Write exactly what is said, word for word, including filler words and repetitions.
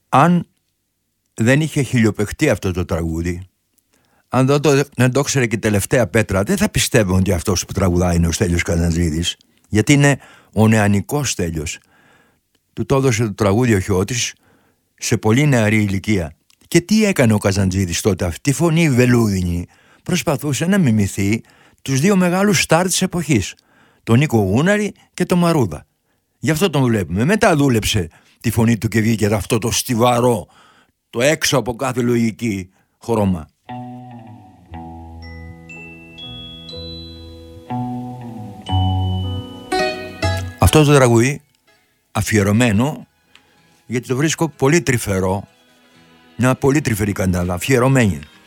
αν δεν είχε χιλιοπαιχτεί αυτό το τραγούδι, αν δεν το, δεν το ξέρε και η τελευταία πέτρα, δεν θα πιστεύουν ότι αυτός που τραγουδάει είναι ο Στέλιος Καζαντζίδης, γιατί είναι ο νεανικός Στέλιος. Του το έδωσε το τραγούδι ο Χιώτης σε πολύ νεαρή ηλικία. Και τι έκανε ο Καζαντζίδης τότε? Αυτή τη φωνή βελούδινη προσπαθούσε να μιμηθεί τους δύο μεγάλους στάρ της εποχής, τον Νίκο Γούναρη και τον Μαρούδα. Γι' αυτό τον βλέπουμε. Μετά δούλεψε τη φωνή του και βγήκε αυτό το στιβαρό, το έξω από κάθε λογική χρώμα. Αυτό το τραγούδι αφιερωμένο, γιατί το βρίσκω πολύ τρυφερό, μια πολύ τρυφερή καντάλα, αφιερωμένη.